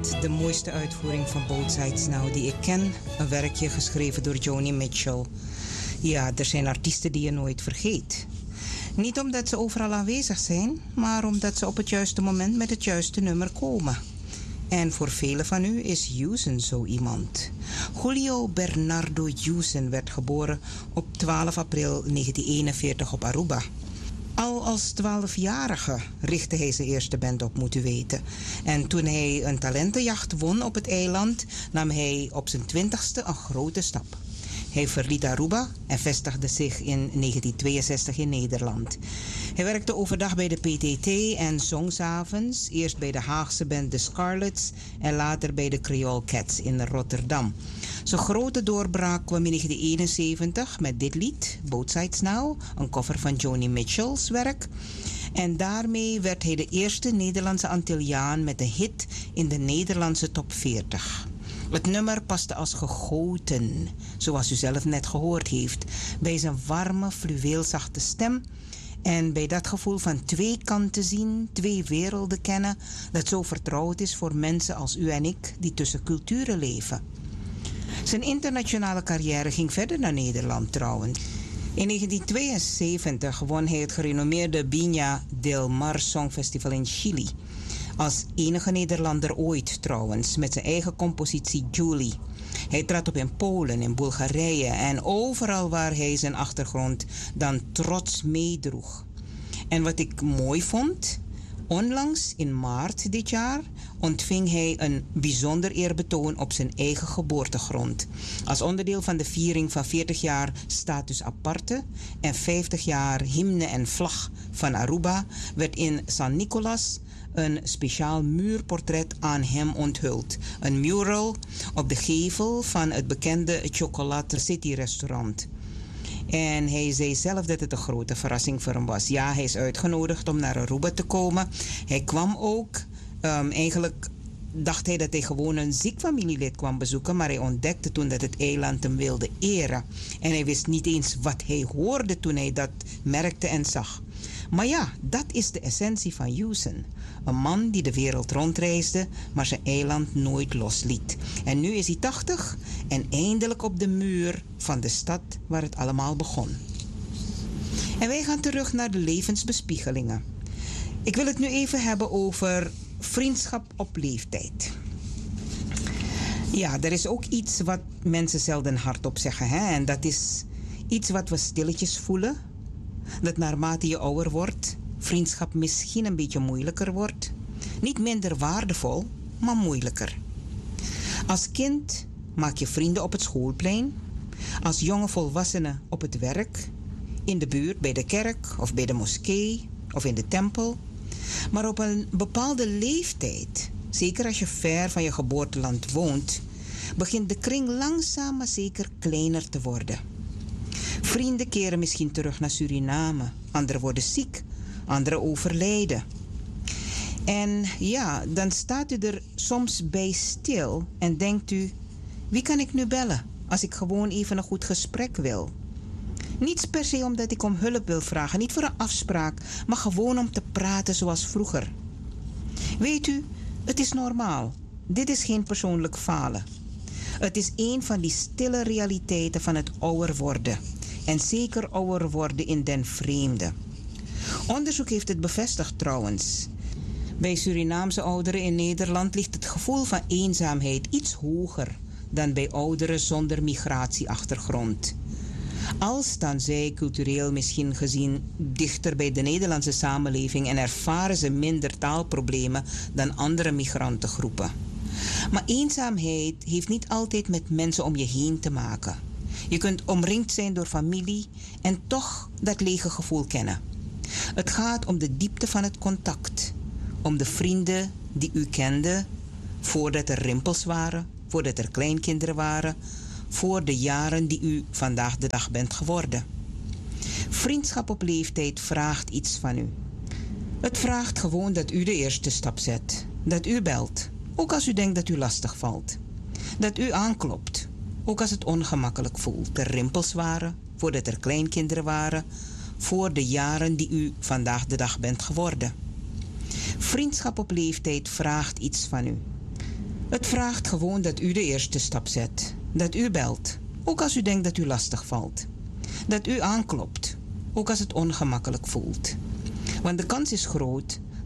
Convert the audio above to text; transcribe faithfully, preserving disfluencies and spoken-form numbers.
dit de mooiste uitvoering van Both Sides Now die ik ken. Een werkje geschreven door Joni Mitchell. Ja, er zijn artiesten die je nooit vergeet. Niet omdat ze overal aanwezig zijn, maar omdat ze op het juiste moment met het juiste nummer komen. En voor velen van u is Houston zo iemand. Julio Bernardo Houston werd geboren op twaalf april negentien eenenveertig op Aruba. Al als twaalfjarige richtte hij zijn eerste band op, moet u weten. En toen hij een talentenjacht won op het eiland, nam hij op zijn twintigste een grote stap. Hij verliet Aruba en vestigde zich in negentien tweeënzestig in Nederland. Hij werkte overdag bij de P T T en zong 's avonds, eerst bij de Haagse band The Scarlets en later bij de Creole Cats in Rotterdam. Zijn grote doorbraak kwam in negentien eenenzeventig met dit lied, Both Sides Now, een cover van Joni Mitchell's werk. En daarmee werd hij de eerste Nederlandse Antilliaan met een hit in de Nederlandse top veertig. Het nummer paste als gegoten, zoals u zelf net gehoord heeft, bij zijn warme, fluweelzachte stem en bij dat gevoel van twee kanten zien, twee werelden kennen, dat zo vertrouwd is voor mensen als u en ik die tussen culturen leven. Zijn internationale carrière ging verder naar Nederland trouwens. In negentien tweeënzeventig won hij het gerenommeerde Viña del Mar Songfestival in Chili. Als enige Nederlander ooit trouwens, met zijn eigen compositie Julie. Hij trad op in Polen, in Bulgarije en overal waar hij zijn achtergrond dan trots meedroeg. En wat ik mooi vond, onlangs in maart dit jaar ontving hij een bijzonder eerbetoon op zijn eigen geboortegrond. Als onderdeel van de viering van veertig jaar status aparte en vijftig jaar hymne en vlag van Aruba werd in San Nicolas een speciaal muurportret aan hem onthuld. Een mural op de gevel van het bekende Chocolate City restaurant. En hij zei zelf dat het een grote verrassing voor hem was. Ja, hij is uitgenodigd om naar Aruba te komen. Hij kwam ook. Um, eigenlijk dacht hij dat hij gewoon een ziek familielid kwam bezoeken, maar hij ontdekte toen dat het eiland hem wilde eren. En hij wist niet eens wat hij hoorde toen hij dat merkte en zag. Maar ja, dat is de essentie van Houston. Een man die de wereld rondreisde, maar zijn eiland nooit losliet. En nu is hij tachtig en eindelijk op de muur van de stad waar het allemaal begon. En wij gaan terug naar de levensbespiegelingen. Ik wil het nu even hebben over vriendschap op leeftijd. Ja, er is ook iets wat mensen zelden hardop zeggen. Hè? En dat is iets wat we stilletjes voelen. Dat naarmate je ouder wordt, vriendschap misschien een beetje moeilijker wordt. Niet minder waardevol, maar moeilijker. Als kind maak je vrienden op het schoolplein. Als jonge volwassene op het werk. In de buurt, bij de kerk of bij de moskee of in de tempel. Maar op een bepaalde leeftijd, zeker als je ver van je geboorteland woont, begint de kring langzaam maar zeker kleiner te worden. Vrienden keren misschien terug naar Suriname, anderen worden ziek, anderen overlijden. En ja, dan staat u er soms bij stil en denkt u, wie kan ik nu bellen als ik gewoon even een goed gesprek wil? Niet per se omdat ik om hulp wil vragen, niet voor een afspraak, maar gewoon om te praten zoals vroeger. Weet u, het is normaal. Dit is geen persoonlijk falen. Het is een van die stille realiteiten van het ouder worden. En zeker ouder worden in den vreemde. Onderzoek heeft het bevestigd trouwens. Bij Surinaamse ouderen in Nederland ligt het gevoel van eenzaamheid iets hoger dan bij ouderen zonder migratieachtergrond. Al staan zij cultureel misschien gezien dichter bij de Nederlandse samenleving en ervaren ze minder taalproblemen dan andere migrantengroepen. Maar eenzaamheid heeft niet altijd met mensen om je heen te maken. Je kunt omringd zijn door familie en toch dat lege gevoel kennen. Het gaat om de diepte van het contact. Om de vrienden die u kende voordat er rimpels waren, voordat er kleinkinderen waren, voor de jaren die u vandaag de dag bent geworden. Vriendschap op leeftijd vraagt iets van u. Het vraagt gewoon dat u de eerste stap zet. Dat u belt, ook als u denkt dat u lastig valt. Dat u aanklopt, ook als het ongemakkelijk voelt. Er rimpels waren, voordat er kleinkinderen waren, voor de jaren die u vandaag de dag bent geworden. Vriendschap op leeftijd vraagt iets van u. Het vraagt gewoon dat u de eerste stap zet. Dat u belt, ook als u denkt dat u lastig valt. Dat u aanklopt, ook als het ongemakkelijk voelt. Want de kans is groot